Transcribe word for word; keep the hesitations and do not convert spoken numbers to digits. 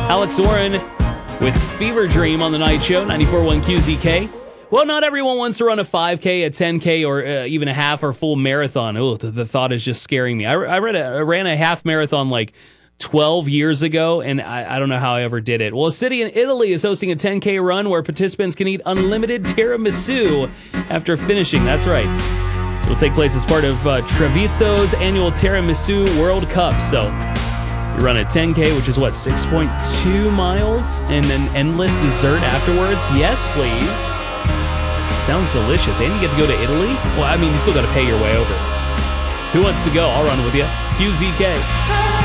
Alex Warren with Fever Dream on the night show, ninety-four point one Q Z K. Well, not everyone wants to run a five K, a ten K, or uh, even a half or full marathon. Oh, the, the thought is just scaring me. I, I, read a, I ran a half marathon like twelve years ago, and I, I don't know how I ever did it. Well, a city in Italy is hosting a ten K run where participants can eat unlimited tiramisu after finishing. That's right. It'll take place as part of uh, Treviso's annual Tiramisu World Cup. So you run a ten K, which is what, six point two miles, and then endless dessert afterwards? Yes, please. Sounds delicious. And you get to go to Italy? Well, I mean, you still got to pay your way over. Who wants to go? I'll run with you. Q Z K.